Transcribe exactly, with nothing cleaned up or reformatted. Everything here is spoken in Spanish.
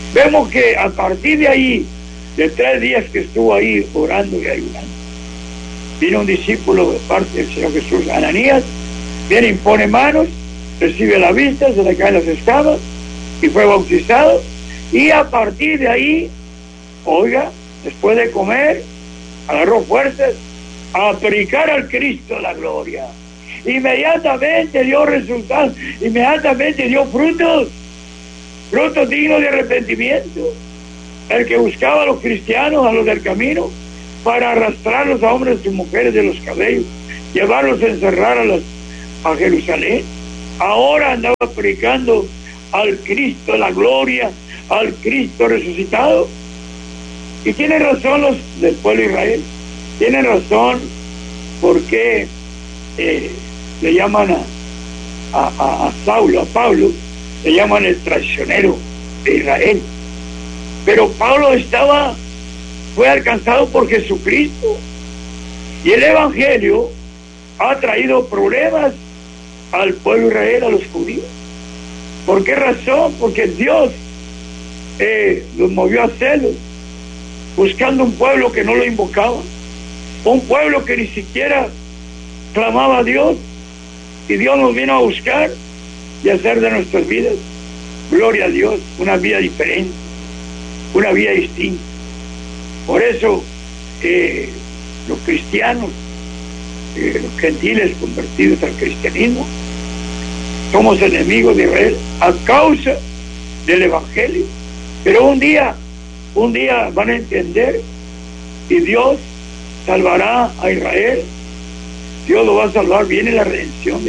Vemos que a partir de ahí, de tres días que estuvo ahí orando y ayunando, vino un discípulo de parte del Señor Jesús, Ananías, viene, impone manos, recibe la vista, se le caen las escamas y fue bautizado. Y a partir de ahí, oiga, después de comer, agarró fuerzas a predicar al Cristo de la gloria. Inmediatamente dio resultados, inmediatamente dio frutos, frutos dignos de arrepentimiento. El que buscaba a los cristianos, a los del camino, para arrastrarlos a hombres y mujeres de los cabellos, llevarlos a encerrar a, las, a Jerusalén, ahora andaba predicando al Cristo de la gloria, al Cristo resucitado. Y tienen razón los del pueblo de Israel, tienen razón porque eh, le llaman a, a, a, a Saulo, a Pablo, le llaman el traicionero de Israel. Pero Pablo estaba, fue alcanzado por Jesucristo, y el Evangelio ha traído problemas al pueblo de Israel, a los judíos. ¿Por qué razón? Porque Dios eh, los movió a hacerlo, buscando un pueblo que no lo invocaba, un pueblo que ni siquiera clamaba a Dios, y Dios nos vino a buscar y a hacer de nuestras vidas, gloria a Dios, una vida diferente, una vida distinta. Por eso eh, los cristianos, eh, los gentiles convertidos al cristianismo, somos enemigos de Israel a causa del Evangelio. Pero un día, un día van a entender, y Dios salvará a Israel. Dios lo va a salvar. Viene la redención.